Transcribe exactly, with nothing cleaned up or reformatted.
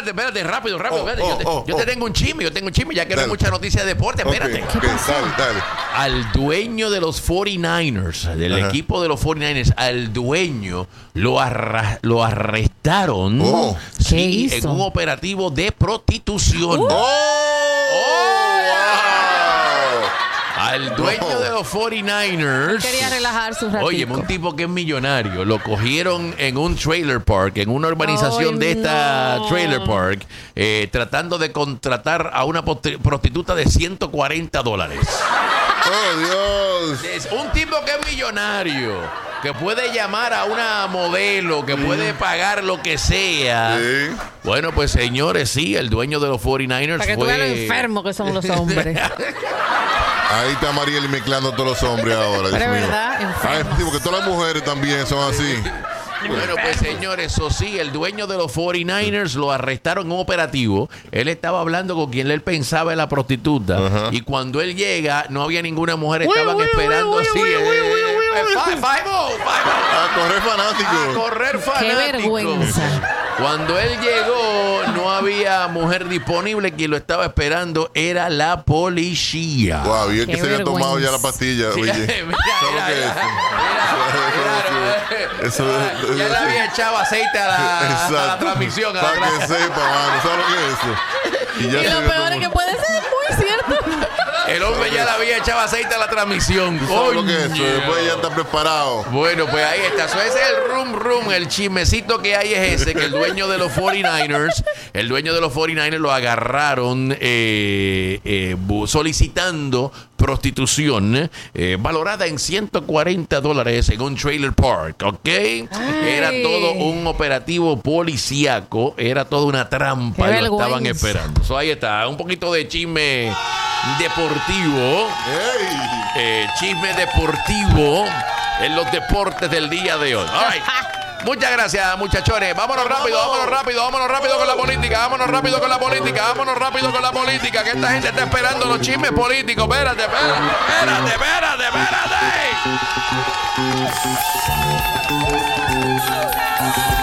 espérate, espérate, rápido, rápido. Oh, espérate. oh, yo te, oh, yo oh. te tengo un chisme, yo tengo un chisme, ya que no hay Dale. mucha noticia de deporte, espérate. Ok, ok, dale, dale. Al dueño de los cuarenta y nueve ers, del Ajá. equipo de los cuarenta y nueve ers, al dueño lo, arra- lo arrestaron Oh. sí, ¿Qué hizo? en un operativo de prostitución. ¡Oh! Al dueño No. de los cuarenta y nueve ers. Quería relajar su ratito. Oye, un tipo que es millonario, lo cogieron en un trailer park, en una urbanización Ay, de esta no. trailer park, eh, tratando de contratar a una post- prostituta de ciento cuarenta dólares. ¡Oh, Dios! Es un tipo que es millonario, que puede llamar a una modelo, que puede pagar lo que sea. Sí. Bueno, pues señores, sí, el dueño de los cuarenta y nueve ers Para que tú fue... veas lo enfermos que son los hombres. Ahí está Mariel mezclando a todos los hombres ahora. Pero Dios es mío. verdad, Ay, enfermos. sí, porque todas las mujeres también son así. Bueno, pues señores, eso sí, el dueño de los cuarenta y nueve ers lo arrestaron en un operativo. Él estaba hablando con quien él pensaba en la prostituta. Ajá. Y cuando él llega, no había ninguna mujer, estaban esperando así. eh, eh, five, five, oh, five, oh. A correr A fanático. correr fanático. Qué vergüenza. Cuando él llegó, no había mujer disponible. Quien lo estaba esperando era la policía. Wow, y es que Qué se había tomado vergüenza. ya la pastilla. Sí, Oye, mira, ¿sabes lo mira, que es mira, eso? mira, Eso- mira, ya le había echado aceite a la, a la Exacto. transmisión. A la Para que tra- sepa, mano. ¿Sabes lo que es eso? Y ya Y se lo había peor es tomado- que puede ser muy cierto. El hombre ya le había echado aceite a la transmisión. ¿Sabes lo que es eso? Coño. Después ya está preparado. Bueno, pues ahí está. So, ese es el rum rum, el chismecito que hay es ese, que el dueño de los cuarenta y nueve ers, el dueño de los cuarenta y nueve ers lo agarraron eh, eh, bu- solicitando prostitución eh, valorada en ciento cuarenta dólares en un trailer park, ¿ok? Era todo un operativo policíaco, era toda una trampa, Qué y lo estaban vergüenza. esperando. So, ahí está, un poquito de chisme deportivo. ¡Ey! Eh, chisme deportivo en los deportes del día de hoy. All right. Muchas gracias, muchachones. Vámonos rápido, vámonos rápido, vámonos rápido con la política, vámonos rápido con la política, vámonos rápido con la política, que esta gente está esperando los chismes políticos. Espérate, espérate, espérate, espérate, espérate.